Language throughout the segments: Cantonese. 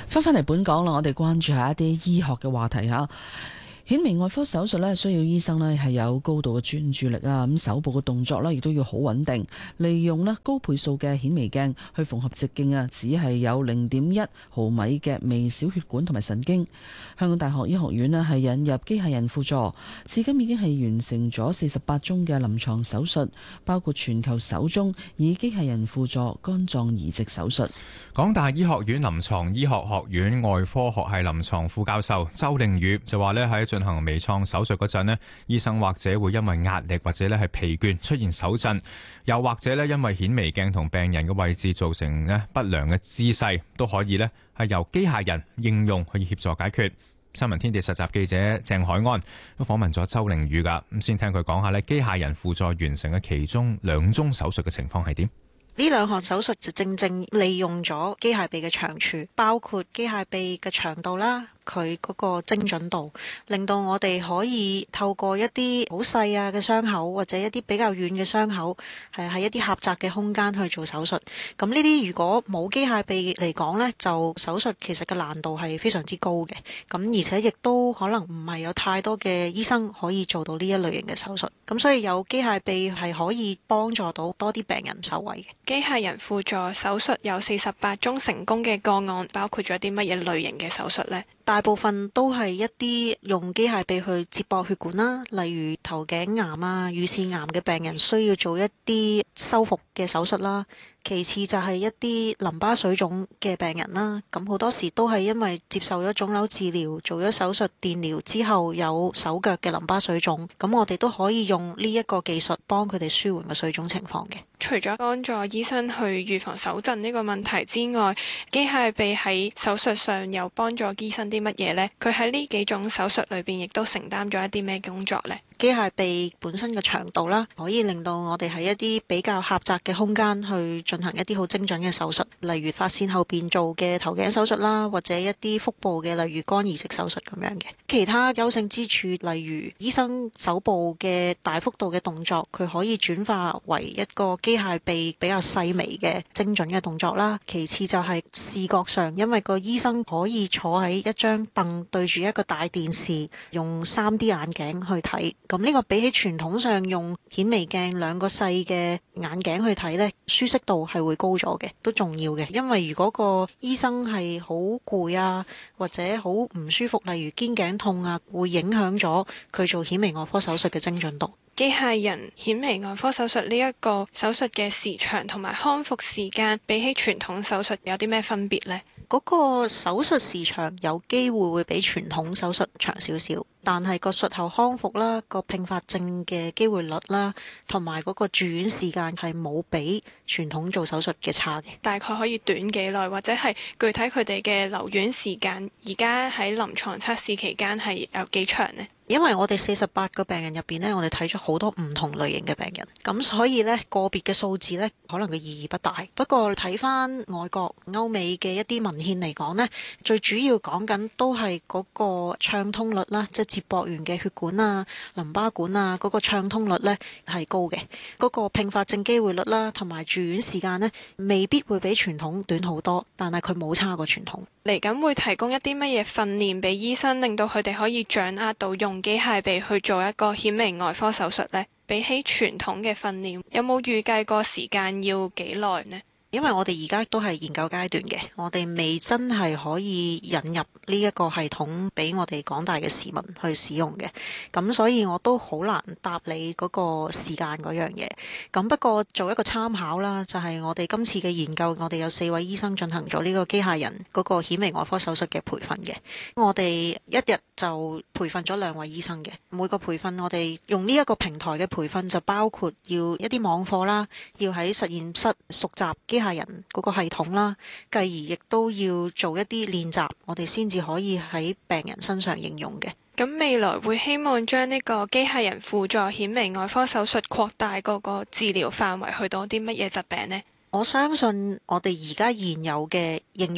翻嚟本港啦，我哋關注下一啲醫學嘅話題嚇。顯微外科手術咧，需要醫生咧係有高度嘅專注力啊，咁手部嘅動作咧亦都要好穩定，利用咧高倍數嘅顯微鏡去縫合直徑啊，只係有0.1毫米嘅微小血管同埋神經。香港大學醫學院咧係引入機械人輔助，至今已經係完成咗48宗嘅臨床手術，包括全球首宗以機械人輔助肝臟移植手術。 港大醫學院臨床醫學學院外科學系臨床副教授周凌宇就話咧，喺進行微創手術嗰陣咧，醫生或者會因為壓力或者咧係疲倦出現手震，又或者咧因為顯微鏡同病人嘅位置造成咧不良嘅姿勢，都可以咧係由機械人應用去協助解決。新聞天地實習記者鄭海安都訪問咗周凌宇噶，咁先聽佢講下咧機械人輔助完成嘅其中2宗手術嘅情況係點。 呢兩項手術就正正利用咗機械臂嘅長處，包括機械臂嘅長度啦，佢嗰個精準度，令到我哋可以透過一啲好細啊嘅傷口，或者一啲比較遠嘅傷口，係喺一啲狹窄嘅空間去做手術。咁呢啲如果冇機械臂嚟講呢，就手術其實嘅難度係非常之高嘅。咁而且亦都可能唔係有太多嘅醫生可以做到呢一類型嘅手術。咁所以有機械臂係可以幫助到多啲病人受惠嘅。 機械人輔助手術有48宗成功嘅個案，包括咗啲乜嘢類型嘅手術呢？ 大部分都係一啲用機械臂去接駁血管啦，例如頭頸癌啊、乳腺癌嘅病人需要做一啲修復嘅手術啦。其次就係一啲淋巴水腫嘅病人啦，咁好多時都係因為接受咗腫瘤治療、做咗手術電療之後有手腳嘅淋巴水腫，咁我哋都可以用呢一個技術幫佢哋舒緩個水腫情況嘅。 除咗幫助醫生去預防手震呢個問題之外，機械臂喺手術上又幫助醫生啲乜嘢呢？佢喺呢幾種手術裏邊亦都承擔咗一啲咩工作呢？ 機械臂本身嘅長度啦，可以令到我哋喺一啲比較狹窄嘅空間去進行一啲好精準嘅手術，例如髮線後邊做嘅頭頸手術啦，或者一啲腹部嘅例如肝移植手術咁樣嘅。其他優勝之處，例如醫生手部嘅大幅度嘅動作，佢可以轉化為一個機械臂比較細微嘅精準嘅動作啦。其次就係視覺上，因為個醫生可以坐喺一張凳對住一個大電視，用3D 眼鏡去睇。咁呢個比起傳統上用顯微鏡2個細嘅眼鏡去睇呢，舒適度係會高咗嘅，都重要嘅。因為如果個醫生係好攰啊，或者好唔舒服，例如肩頸痛啊，會影響咗佢做顯微外科手術嘅精準度。 機械人顯微外科手術呢一個手術嘅時長同埋康復時間，比起傳統手術有啲咩分別呢？ 嗰個手術時長有機會會比傳統手術長少少，但係個術後康復啦、個併發症嘅機會率啦，同埋嗰個住院時間係冇比傳統做手術嘅差嘅。 大概可以短幾耐，或者係具體佢哋嘅留院時間，而家喺臨床測試期間係有幾長呢？ 因為我哋48個病人入邊呢，我哋睇咗好多唔同類型嘅病人，咁所以呢個別嘅數字呢，可能嘅意義不大。不過睇翻外國歐美嘅一啲文獻嚟講呢，最主要講緊都係嗰個暢通率啦，即係接駁完嘅血管啊、淋巴管啊嗰個暢通率呢係高嘅。嗰個併發症機會率啦，同埋住院時間呢，未必會比傳統短好多，但係佢冇差過傳統。 嚟緊會提供一啲乜嘢訓練俾醫生，令到佢哋可以掌握到用機械臂去做一個顯微外科手術呢？比起傳統嘅訓練，有冇預計過時間要幾耐呢？ 因為我哋而家都係研究階段嘅，我哋未真係可以引入呢一個系統俾我哋廣大嘅市民去使用嘅，咁所以我都好難答你嗰個時間嗰樣嘢。咁不過做一個參考啦，就係我哋今次嘅研究，我哋有4位醫生進行咗呢個機械人嗰個顯微外科手術嘅培訓嘅。我哋一日就培訓咗2位醫生嘅，每個培訓我哋用呢一個平台嘅培訓就包括要一啲網課啦，要喺實驗室熟習機械人嗰個系統啦，繼而亦都要做一啲練習，我哋先至可以喺病人身上應用嘅。 咁未來會希望將呢個機械人輔助顯微外科手術擴大嗰個治療範圍去到啲乜嘢疾病呢？ 我相信我哋而家現有嘅應用，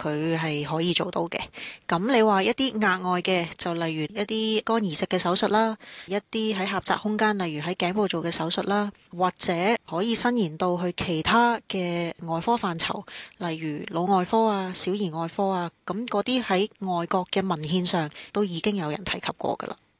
佢係可以做到嘅。咁你話一啲額外嘅，就例如一啲肝移植嘅手術啦，一啲喺狹窄空間，例如喺頸部做嘅手術啦，或者可以伸延到去其他嘅外科範疇，例如腦外科啊、小兒外科啊，咁嗰啲喺外國嘅文獻上都已經有人提及過㗎啦。